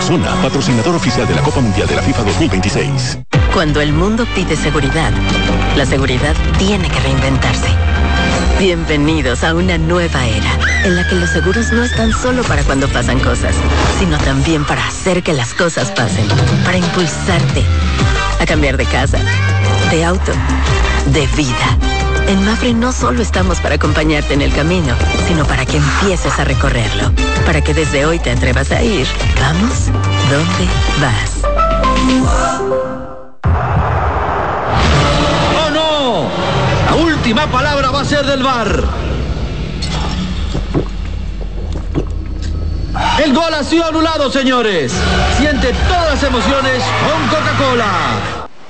Rexona, patrocinador oficial de la Copa Mundial de la FIFA 2026. Cuando el mundo pide seguridad, la seguridad tiene que reinventarse. Bienvenidos a una nueva era, en la que los seguros no están solo para cuando pasan cosas, sino también para hacer que las cosas pasen, para impulsarte a cambiar de casa, de auto, de vida. En Mapfre no solo estamos para acompañarte en el camino, sino para que empieces a recorrerlo, para que desde hoy te atrevas a ir. Vamos, ¿dónde vas? ¡Oh, no! La última palabra va a ser del VAR. El gol ha sido anulado, señores. Siente todas las emociones con Coca-Cola.